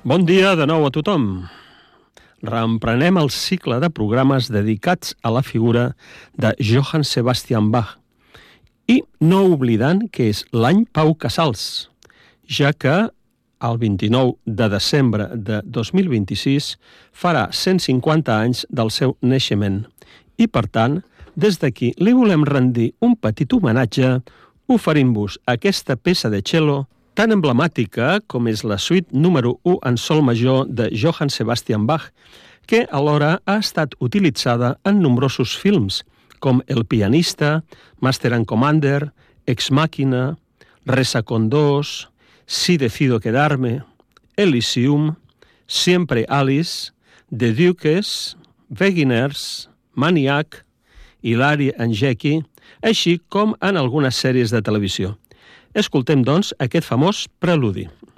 Bon dia de nou a tothom. Reemprenem el cicle de programes dedicats a la figura de Johann Sebastian Bach i no oblidant que és l'any Pau Casals, ja que el 29 de desembre de 2026 farà 150 anys del seu naixement i, per tant, des d'aquí li volem rendir un petit homenatge oferint-vos aquesta peça de cello tan emblemàtica com és la suite número 1 en sol major de Johann Sebastian Bach, que alhora ha estat utilitzada en nombrosos films, com El pianista, Master and Commander, Ex Machina, Resa con dos, Si decido quedarme, Elysium, Siempre Alice, The Duchess, Beginners, Maniac, Hilary and Jackie, així com en algunes sèries de televisió. Escoltem, doncs, aquest famós preludi.